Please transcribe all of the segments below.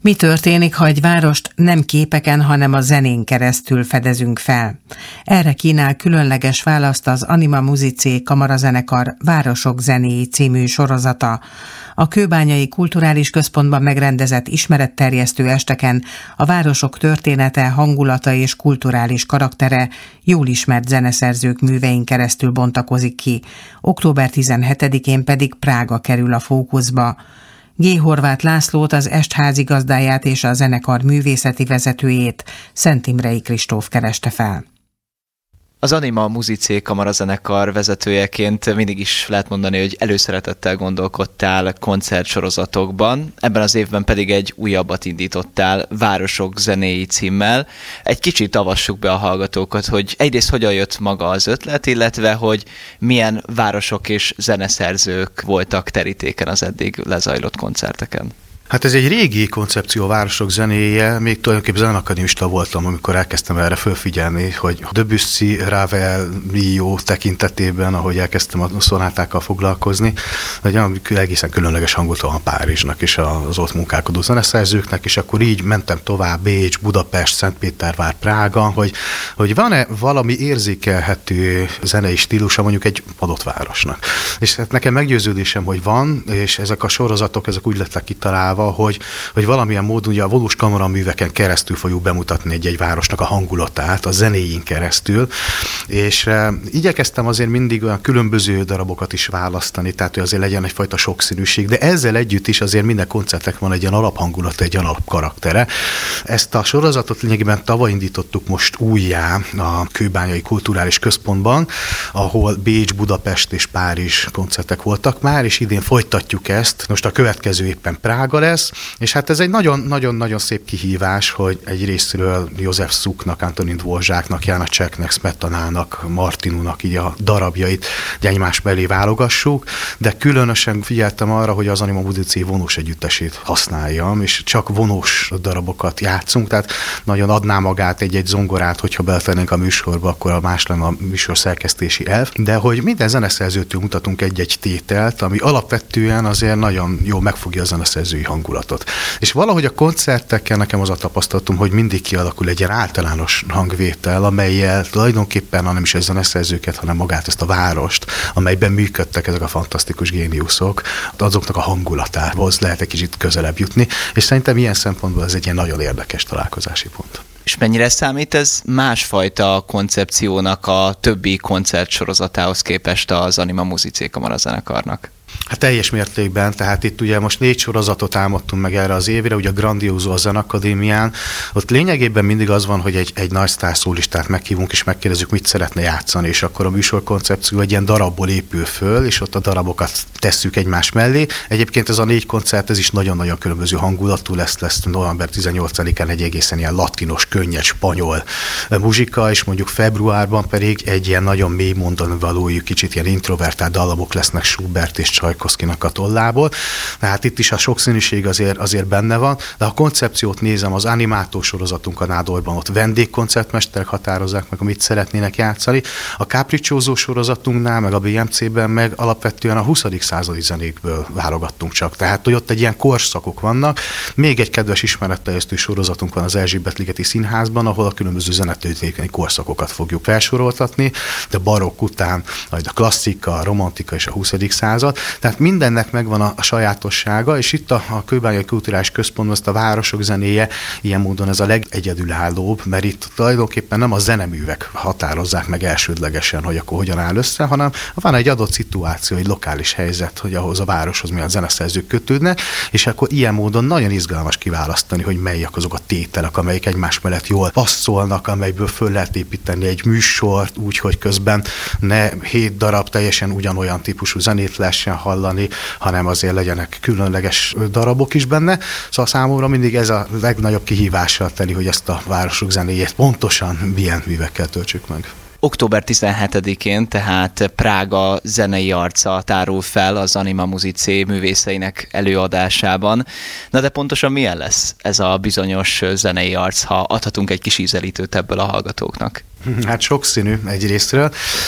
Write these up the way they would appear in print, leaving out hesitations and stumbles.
Mi történik, ha egy várost nem képeken, hanem a zenén keresztül fedezünk fel? Erre kínál különleges választ az Anima Musicae kamarazenekar Városok zenéi című sorozata. A Kőbányai Kulturális Központban megrendezett ismeretterjesztő esteken a városok története, hangulata és kulturális karaktere jól ismert zeneszerzők művein keresztül bontakozik ki. Október 17-én pedig Prága kerül a fókuszba. G. Horváth Lászlót, az est házigazdáját és a zenekar művészeti vezetőjét, Szent Imrei Kristóf kereste fel. Az Anima Musicae kamarazenekar vezetőjeként mindig is lehet mondani, hogy előszeretettel gondolkodtál koncertsorozatokban, ebben az évben pedig egy újabbat indítottál Városok zenéi címmel. Egy kicsit avassuk be a hallgatókat, hogy egyrészt hogyan jött maga az ötlet, illetve hogy milyen városok és zeneszerzők voltak terítéken az eddig lezajlott koncerteken. Hát ez egy régi koncepció, a Városok zenéje, még tulajdonképpen zenakadémista voltam, amikor elkezdtem erre fölfigyelni, hogy Debussy, Ravel, Rio tekintetében, ahogy elkezdtem a szonátákkal foglalkozni, hogy egészen különleges hangot van Párizsnak és az ott munkálkodó zeneszerzőknek, és akkor így mentem tovább Bécs, Budapest, Szentpétervár, Prága, hogy van-e valami érzékelhető zenei stílusa mondjuk egy adott városnak. És hát nekem meggyőződésem, hogy van, és ezek a sorozatok, ezek úgy lettek kitalálva, hogy valamilyen módon ugye a valós kamaraműveken keresztül fogjuk bemutatni egy városnak a hangulatát, a zenéjén keresztül, és igyekeztem azért mindig olyan különböző darabokat is választani, tehát hogy azért legyen egyfajta sokszínűség, de ezzel együtt is azért minden koncertnek van egy ilyen alaphangulata, egy ilyen alapkaraktere. Ezt a sorozatot lényegében tavaly indítottuk most újjá a Kőbányai Kulturális Központban, ahol Bécs, Budapest és Párizs koncertek voltak már, és idén folytatjuk ezt. Most a következő éppen Prága lesz, és hát ez egy nagyon-nagyon szép kihívás, hogy egy részről József Szukknak, Antonin Dvořáknak, Janaceknek, Smetanának, Martinunak így a darabjait egymás mellé válogassuk, de különösen figyeltem arra, hogy az Anima Musicae vonós együttesét használjam, és csak vonós darabokat játszunk, tehát nagyon adná magát egy zongorát, hogyha beletennénk a műsorba, akkor más lenne a műsor szerkesztési elv, de hogy minden zeneszerzőtől mutatunk egy tételt, ami alapvetően azért nagyon jól megfogja a zeneszerzői hangulatot. És valahogy a koncertekkel nekem az a tapasztalatom, hogy mindig kialakul egy ilyen általános hangvétel, amellyel tulajdonképpen nem is a zeneszerzőket, hanem magát ezt a várost, amelyben működtek ezek a fantasztikus géniuszok, azoknak a hangulatához lehet egy kicsit közelebb jutni, és szerintem ilyen szempontból ez egy ilyen nagyon érdekes találkozási pont. És mennyire számít ez másfajta koncepciónak a többi koncertsorozatához képest az Anima Musicae kamarazenekarnak? Hát teljes mértékben, tehát itt ugye most 4 sorozatot álmodtunk meg erre az évre, ugye a Grandioso a Zenakadémián, ott lényegében mindig az van, hogy egy nagy sztárszólistát meghívunk, és megkérdezzük, mit szeretne játszani, és akkor a műsorkoncepció egy ilyen darabból épül föl, és ott a darabokat tesszük egymás mellé. Egyébként ez a 4 koncert, ez is nagyon-nagyon különböző hangulatú lesz november 18-án egy egészen ilyen latinos, könnyed, spanyol muzsika, és mondjuk februárban pedig egy ilyen nagyon mély mondani valójú, kicsit ilyen introvertált dallamok lesznek Schubert és Csajkovszkinak a tollából. Tehát itt is a sokszínűség azért benne van, de ha a koncepciót nézem, az animátor sorozatunk a Nádorban, ott vendégkoncertmesterek határozzák meg, amit szeretnének játszani. A Capriccioso sorozatunknál, meg a BMC-ben meg alapvetően a 20. századi zenékből válogattunk csak. Tehát, hogy ott egy ilyen korszakok vannak. Még egy kedves ismeretterjesztő sorozatunk van az Erzsébet-ligeti Színházban, ahol a különböző zenetörténeti korszakokat fogjuk felsoroltatni, de barokk után majd a klasszika, a romantika és a 20. század. Tehát mindennek megvan a sajátossága, és itt a Kőbányai Kulturális Központban ezt a Városok zenéje ilyen módon ez a legegyedülállóbb, mert itt tulajdonképpen nem a zeneművek határozzák meg elsődlegesen, hogy akkor hogyan áll össze, hanem van egy adott szituáció, egy lokális helyzet, hogy ahhoz a városhoz milyen zeneszerzők kötődnek, és akkor ilyen módon nagyon izgalmas kiválasztani, hogy melyek azok a tételek, amelyek egymás mellett jól passzolnak, amelyből föl lehet építeni egy műsort, úgy, hogy közben ne 7 darab teljesen ugyanolyan típusú zenét lehessen hallani, hanem azért legyenek különleges darabok is benne. Szóval számomra mindig ez a legnagyobb kihívással teli, hogy ezt a Városok zenéjét pontosan milyen művekkel töltsük meg. Október 17-én, tehát Prága zenei arca tárul fel az Anima Musicae művészeinek előadásában. Na de pontosan milyen lesz ez a bizonyos zenei arc, ha adhatunk egy kis ízelítőt ebből a hallgatóknak? Hát sokszínű egyrésztről,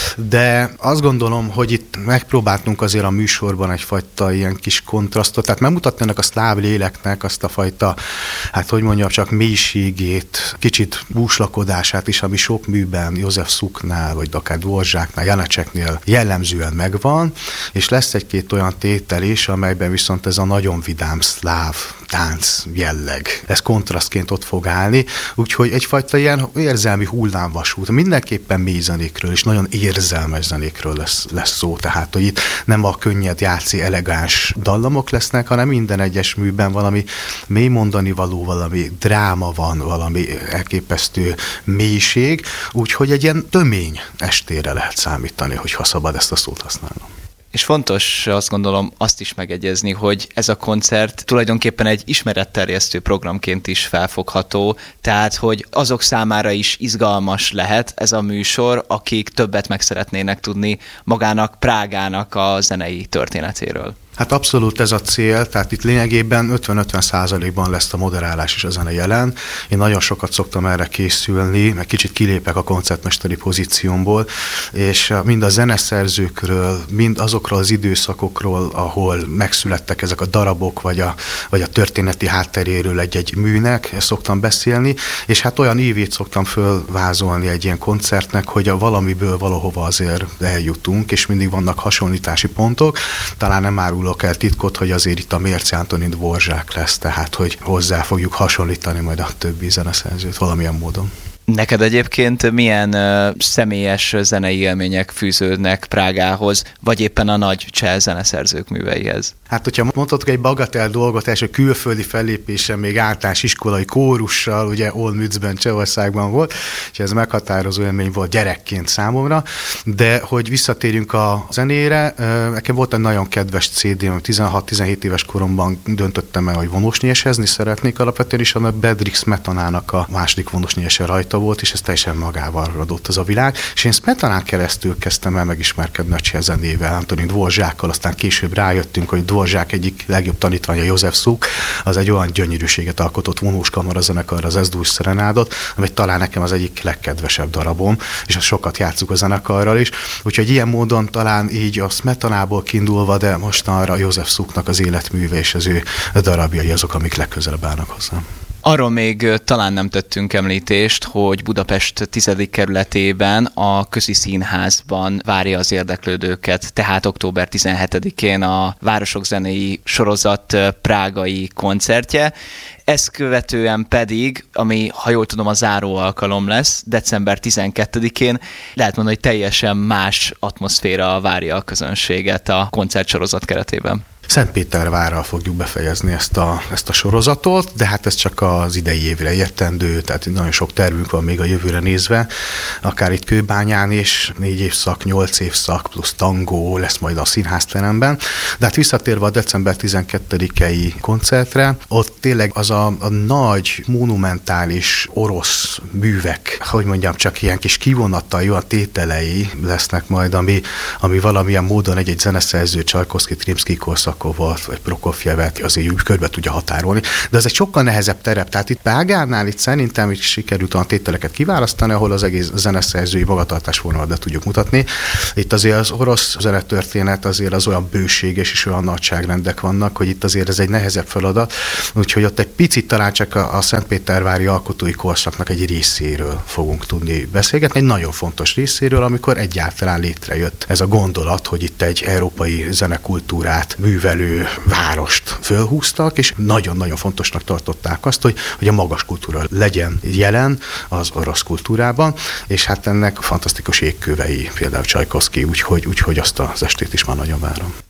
de azt gondolom, hogy itt megpróbáltunk azért a műsorban egyfajta ilyen kis kontrasztot, tehát megmutatni ennek a szláv léleknek azt a fajta, hát hogy mondjam, csak mélységét, kicsit búslakodását is, ami sok műben József Suknál, vagy akár Dvorzsáknál, Janacseknél jellemzően megvan, és lesz egy-két olyan tétel is, amelyben viszont ez a nagyon vidám szláv tánc jelleg, ez kontrasztként ott fog állni, úgyhogy egyfajta ilyen érzelmi hullámvasút, mindenképpen mély zenékről és nagyon érzelmes zenékről lesz szó, tehát hogy itt nem a könnyed játszi elegáns dallamok lesznek, hanem minden egyes műben valami mély mondani való, valami dráma van, valami elképesztő mélység, úgyhogy egy ilyen tömény estére lehet számítani, hogyha szabad ezt a szót használnom. És fontos, azt gondolom, azt is megegyezni, hogy ez a koncert tulajdonképpen egy ismeretterjesztő programként is felfogható, tehát hogy azok számára is izgalmas lehet ez a műsor, akik többet meg szeretnének tudni magának Prágának a zenei történetéről. Hát abszolút ez a cél, tehát itt lényegében 50-50%-ban lesz a moderálás és a zene jelen. Én nagyon sokat szoktam erre készülni, meg kicsit kilépek a koncertmesteri pozíciómból, és mind a zeneszerzőkről, mind azokról az időszakokról, ahol megszülettek ezek a darabok, vagy a történeti hátteréről egy műnek szoktam beszélni, és hát olyan ívét szoktam fölvázolni egy ilyen koncertnek, hogy a valamiből valahova azért eljutunk, és mindig vannak hasonlítási pontok, talán nem árul el titkot, hogy azért itt a mérce Antonin Dvorzsák lesz, tehát hogy hozzá fogjuk hasonlítani majd a többi zeneszerzőt valamilyen módon. Neked egyébként milyen személyes zenei élmények fűződnek Prágához, vagy éppen a nagy cseh zeneszerzők műveihez? Hát, hogyha mondhatok egy bagatel dolgot, első külföldi fellépésen még általános iskolai kórussal, ugye Olmützben, Csehországban volt, és ez meghatározó élmény volt gyerekként számomra, de hogy visszatérjünk a zenére, nekem volt egy nagyon kedves CD-m, 16-17 éves koromban döntöttem el, hogy vonósnyesezni szeretnék alapvetően, és a Bedřich Smetanának a második vonósnyese rajta volt, és ez teljesen magával adott az a világ, és én Smetanán keresztül kezdtem el megismerkedni a cseh zenével, Antonin Dvorzsákkal, aztán később rájöttünk, hogy Dvorzsák egyik legjobb tanítványa, József Suk, az egy olyan gyönyörűséget alkotott vonós kamarazenekarra, az Eszdús Szerenádot, ami talán nekem az egyik legkedvesebb darabom, és azt sokat játsszuk a zenekarral is, úgyhogy ilyen módon talán így a Smetanából kiindulva, de mostanra József Suknak az életműve és az ő darabjai azok, amik legközelebb állnak hozzám. Arról még talán nem tettünk említést, hogy Budapest 10. kerületében a Közi Színházban várja az érdeklődőket, tehát október 17-én a Városok zenei sorozat prágai koncertje. Ezt követően pedig, ami, ha jól tudom, a záró alkalom lesz, december 12-én, lehet mondani, hogy teljesen más atmoszféra várja a közönséget a koncertsorozat keretében. Szentpétervárral fogjuk befejezni ezt a sorozatot, de hát ez csak az idei évre értendő, tehát nagyon sok tervünk van még a jövőre nézve, akár itt Kőbányán is 4 évszak, 8 évszak plusz tangó lesz majd a színházteremben, de hát visszatérve a december 12-i koncertre, ott tényleg az a nagy, monumentális orosz művek, hogy mondjam, csak ilyen kis kivonattal jó a tételei lesznek majd, ami valamilyen módon egy zeneszerző, Csajkovszkit, Rimszkij-Korszakovat, vagy Prokofjevet azért úgy körbe tudja határolni, de ez egy sokkal nehezebb terep, tehát itt Prágánál itt szerintem itt sikerült olyan tételeket kiválasztani, ahol az egész zeneszerzői magatartásvonalat be tudjuk mutatni. Itt azért az orosz zenetörténet azért az olyan bőséges és olyan nagyságrendek vannak, hogy itt azért ez egy nehezebb feladat, úgyhogy ott egy picit talán csak a szentpétervári alkotói korszaknak egy részéről fogunk tudni beszélgetni, egy nagyon fontos részéről, amikor egyáltalán létrejött ez a gondolat, hogy itt egy európai zenekultúrát művelő várost fölhúztak, és nagyon-nagyon fontosnak tartották azt, hogy a magas kultúra legyen jelen az orosz kultúrában, és hát ennek fantasztikus égkövei, például Csajkovszkij, úgyhogy azt az estét is már nagyon várom.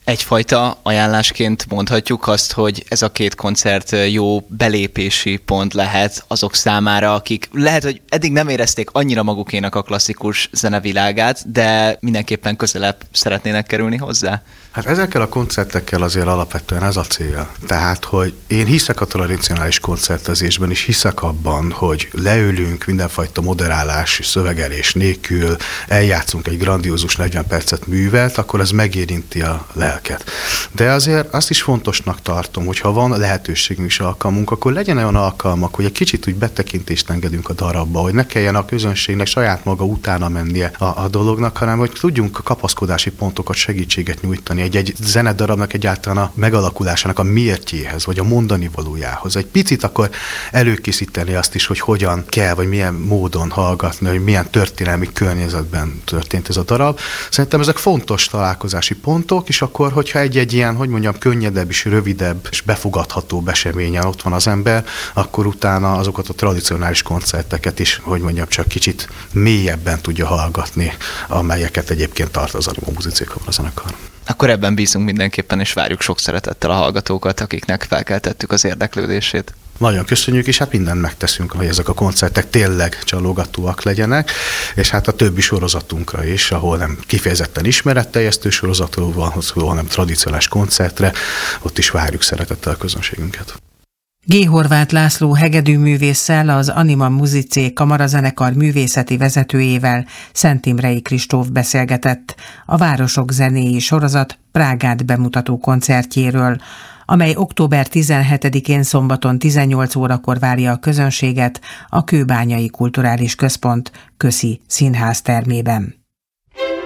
Egyfajta ajánlásként mondhatjuk azt, hogy ez a két koncert jó belépési pont lehet azok számára, akik lehet, hogy eddig nem érezték annyira magukénak a klasszikus zenevilágát, de mindenképpen közelebb szeretnének kerülni hozzá? Hát ezekkel a koncertekkel azért alapvetően ez a cél. Tehát, hogy én hiszek a tradicionális koncertezésben, és hiszek abban, hogy leülünk mindenfajta moderálás, szövegelés nélkül, eljátszunk egy grandiózus 40 percet művet, akkor ez megérinti a lelket. De azért azt is fontosnak tartom, hogy ha van lehetőségünk és alkalmunk, akkor legyen olyan alkalmak, hogy egy kicsit úgy betekintést engedünk a darabba, hogy ne kelljen a közönségnek saját maga utána mennie a dolognak, hanem hogy tudjunk kapaszkodási pontokat, segítséget nyújtani egy zenedarabnak egyáltalán a megalakulásának a miértjéhez, vagy a mondani valójához. Egy picit akkor előkészíteni azt is, hogy hogyan kell, vagy milyen módon hallgatni, hogy milyen történelmi környezetben történt ez a darab. Szerintem ezek fontos találkozási pontok, és akkor, hogyha egy ilyen, hogy mondjam, könnyedebb és rövidebb és befogadhatóbb eseményen ott van az ember, akkor utána azokat a tradicionális koncerteket is, hogy mondjam, csak kicsit mélyebben tudja hallgatni, amelyeket egyébként tart az Anima Musicae Kamarazenekar. Akkor ebben bízunk mindenképpen, és várjuk sok szeretettel a hallgatókat, akiknek felkeltettük az érdeklődését. Nagyon köszönjük, és hát mindent megteszünk, hogy ezek a koncertek tényleg csalogatóak legyenek, és hát a többi sorozatunkra is, ahol nem kifejezetten ismeretteljesztő sorozatról van szó, hanem tradicionális koncertre, ott is várjuk szeretettel a közönségünket. G. Horváth László hegedűművésszel, az Anima Musicae Kamarazenekar művészeti vezetőjével Szent Imrei Kristóf beszélgetett a Városok zenéi sorozat Prágát bemutató koncertjéről, amely október 17-én szombaton 18 órakor várja a közönséget a Kőbányai Kulturális Központ Köszi Színház termében.